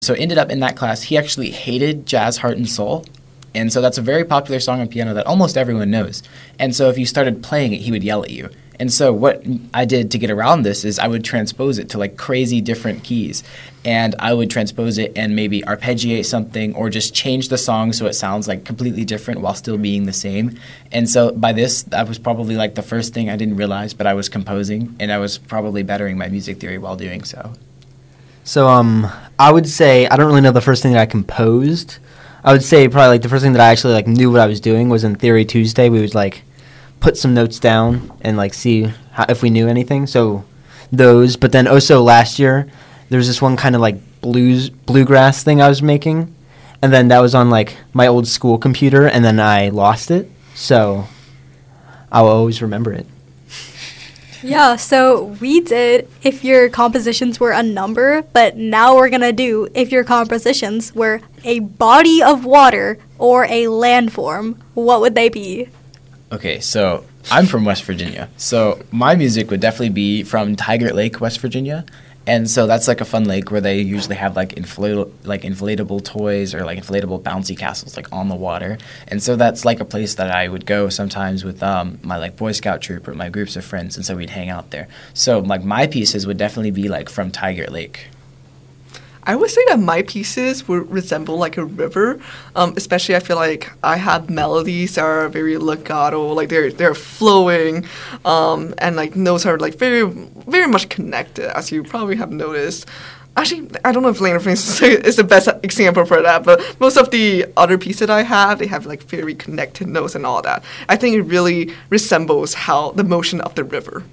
So ended up in that class, he actually hated Jazz Heart and Soul. And so that's a very popular song on piano that almost everyone knows. And so if you started playing it, he would yell at you. And so what I did to get around this is I would transpose it to like crazy different keys. And I would transpose it and maybe arpeggiate something or just change the song so it sounds like completely different while still being the same. And so by this, that was probably like the first thing I didn't realize, but I was composing and I was probably bettering my music theory while doing so. So I would say I don't really know the first thing that I composed. I would say probably like the first thing that I actually like knew what I was doing was in Theory Tuesday. We would like put some notes down and like see if we knew anything. So those, but then also last year there was this one kind of like bluegrass thing I was making, and then that was on like my old school computer, and then I lost it. So I'll always remember it. Yeah, so we did if your compositions were a number, but now we're going to do if your compositions were a body of water or a landform. What would they be? Okay, so I'm from West Virginia. So my music would definitely be from Tigert Lake, West Virginia. And so that's like a fun lake where they usually have like inflatable toys or like inflatable bouncy castles like on the water. And so that's like a place that I would go sometimes with my like Boy Scout troop or my groups of friends, and so we'd hang out there. So like my pieces would definitely be like from Tigert Lake. I would say that my pieces would resemble like a river, especially I feel like I have melodies that are very legato, like they're flowing, and like notes are like very, very much connected, as you probably have noticed. Actually, I don't know if Lane of Things is the best example for that, but most of the other pieces I have, they have like very connected notes and all that. I think it really resembles how the motion of the river.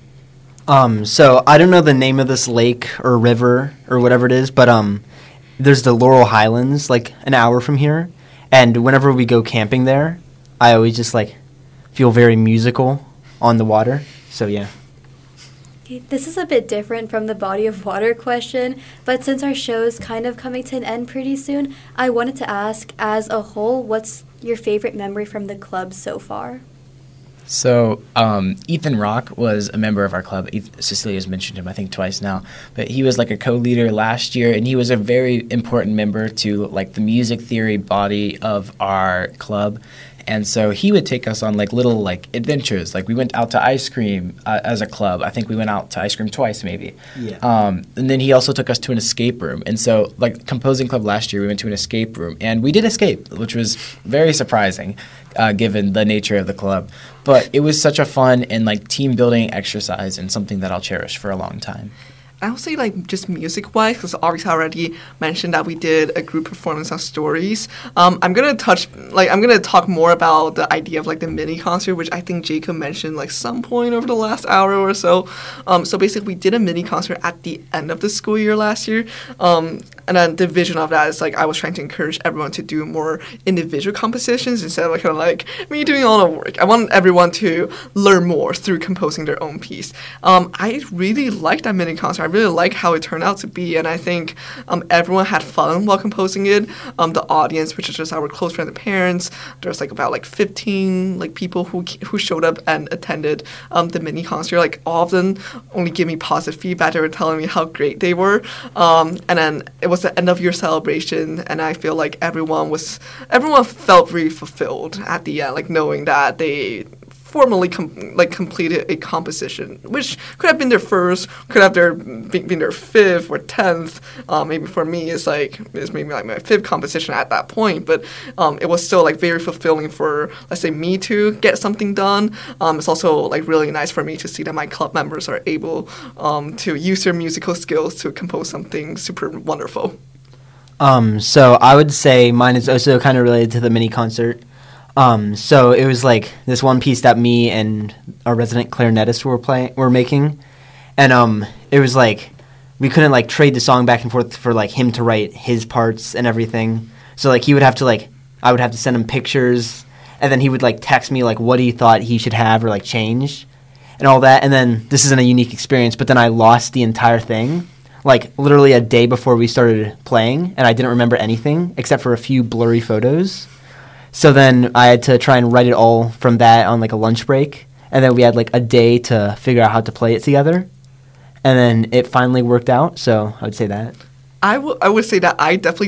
So I don't know the name of this lake or river or whatever it is, but there's the Laurel Highlands, like an hour from here, and whenever we go camping there, I always just like feel very musical on the water. So yeah. Okay, this is a bit different from the body of water question, but since our show is kind of coming to an end pretty soon, I wanted to ask, as a whole, what's your favorite memory from the club so far? So Ethan Rock was a member of our club. Cecilia's mentioned him, I think, twice now. But he was like a co-leader last year, and he was a very important member to like the music theory body of our club. And so he would take us on like little like adventures. Like we went out to ice cream as a club. I think we went out to ice cream twice maybe. Yeah. And then he also took us to an escape room. And so like composing club last year, we went to an escape room. And we did escape, which was very surprising given the nature of the club. But it was such a fun and like team building exercise and something that I'll cherish for a long time. I would say, like, just music-wise, because obviously I already mentioned that we did a group performance of Stories. I'm gonna talk more about the idea of, like, the mini concert, which I think Jacob mentioned, like, some point over the last hour or so. So basically, we did a mini concert at the end of the school year last year. And then the vision of that is, like, I was trying to encourage everyone to do more individual compositions instead of, like, kind of like me doing all the work. I want everyone to learn more through composing their own piece. I really liked that mini concert. I really like how it turned out to be, and I think everyone had fun while composing it. The audience, which is just our close friends and parents, there's like about like 15 like people who showed up and attended the mini concert. Like all of them only gave me positive feedback. They were telling me how great they were, and then it was the end of year celebration, and I feel like everyone felt really fulfilled at the end, like knowing that they formally completed a composition, which could have been their first, could have been their fifth or 10th. Maybe for me, it's maybe like my fifth composition at that point, but it was still like very fulfilling for, let's say, me to get something done. It's also like really nice for me to see that my club members are able to use their musical skills to compose something super wonderful. So I would say mine is also kind of related to the mini concert. So it was like this one piece that me and our resident clarinetist were making, and it was like we couldn't like trade the song back and forth for like him to write his parts and everything. So like he would have to like I would have to send him pictures, and then he would like text me like what he thought he should have or like change, and all that. And then this isn't a unique experience, but then I lost the entire thing. Like literally a day before we started playing, and I didn't remember anything except for a few blurry photos. So then I had to try and write it all from that on like a lunch break, and then we had like a day to figure out how to play it together, and then it finally worked out. So I would say that. I would say that I definitely